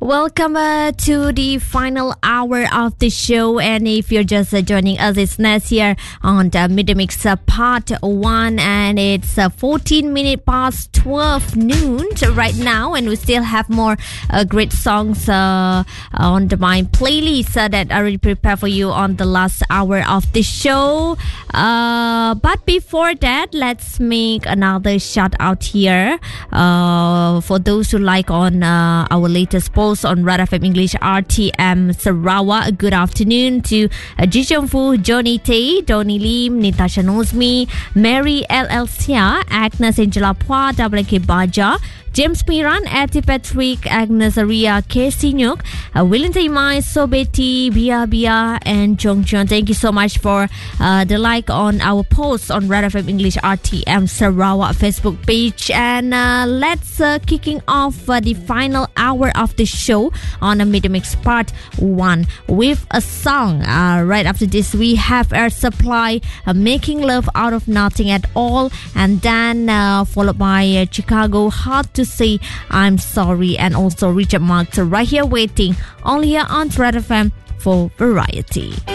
Welcome to the final hour of the show, and if you're just joining us, it's Ness here on the Midmix Part 1, and it's 14 minutes past 12 noon right now, and we still have more great songs on my playlist that I already prepared for you on the last hour of the show. But before that, let's make another shout out here for those who like on our latest post on Red FM English RTM Sarawak. Good afternoon to Ji Chong Fu, Johnny Tay, Donny Lim, Natasha Nozmi, Mary LL Sia, Agnes Angela Pua, WK Baja, James Miran, Ati Patrick, Agnes Aria, Casey Nyuk, William Taimai, Sobeti, Bia, and Jong John. Thank you so much for the like on our posts on Red FM English RTM Sarawak Facebook page. And let's kicking off the final hour of the show on a Midmix Part 1 with a song. Right after this, we have Air Supply, Making Love Out of Nothing at All, and then followed by Chicago, Hard to Say I'm Sorry, and also Richard Marx right here waiting only here on Red FM for Variety.